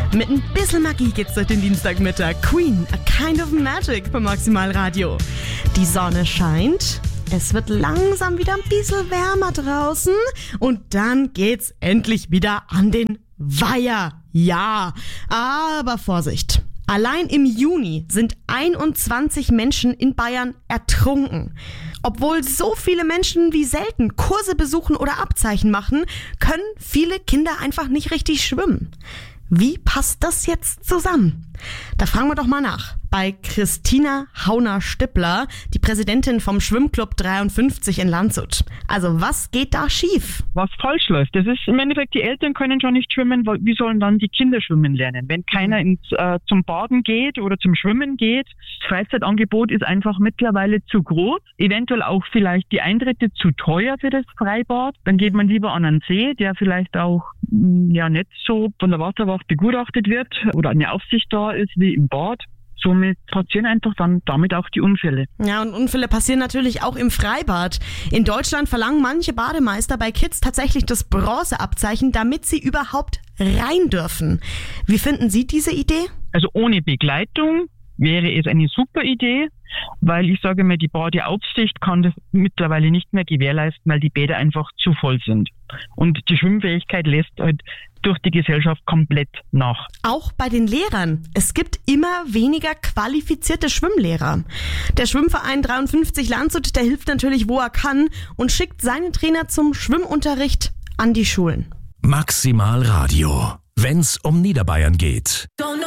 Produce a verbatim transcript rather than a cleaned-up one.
Mit ein bisschen Magie geht's durch den Dienstagmittag. Queen, A Kind of Magic beim Maximalradio. Die Sonne scheint. Es wird langsam wieder ein bisschen wärmer draußen. Und dann geht's endlich wieder an den Weiher. Ja, aber Vorsicht. Allein im Juni sind einundzwanzig Menschen in Bayern ertrunken. Obwohl so viele Menschen wie selten Kurse besuchen oder Abzeichen machen, können viele Kinder einfach nicht richtig schwimmen. Wie passt das jetzt zusammen? Da fragen wir doch mal nach. Bei Christina Hauner-Stippler, die Präsidentin vom Schwimmclub dreiundfünfzig in Landshut. Also was geht da schief? Was falsch läuft, das ist im Endeffekt, die Eltern können schon nicht schwimmen, wie sollen dann die Kinder schwimmen lernen? Wenn keiner ins, äh, zum Baden geht oder zum Schwimmen geht, das Freizeitangebot ist einfach mittlerweile zu groß, eventuell auch vielleicht die Eintritte zu teuer für das Freibad, dann geht man lieber an einen See, der vielleicht auch ja nicht so von der Wasserwacht begutachtet wird oder eine Aufsicht da ist wie im Bad. Somit passieren einfach dann damit auch die Unfälle. Ja, und Unfälle passieren natürlich auch im Freibad. In Deutschland verlangen manche Bademeister bei Kids tatsächlich das Bronzeabzeichen, damit sie überhaupt rein dürfen. Wie finden Sie diese Idee? Also ohne Begleitung wäre es eine super Idee, weil ich sage mal, die Badeaufsicht kann das mittlerweile nicht mehr gewährleisten, weil die Bäder einfach zu voll sind. Und die Schwimmfähigkeit lässt halt durch die Gesellschaft komplett nach. Auch bei den Lehrern. Es gibt immer weniger qualifizierte Schwimmlehrer. Der Schwimmverein dreiundfünfzig Landshut, der hilft natürlich, wo er kann und schickt seine Trainer zum Schwimmunterricht an die Schulen. Maximalradio, wenn's um Niederbayern geht.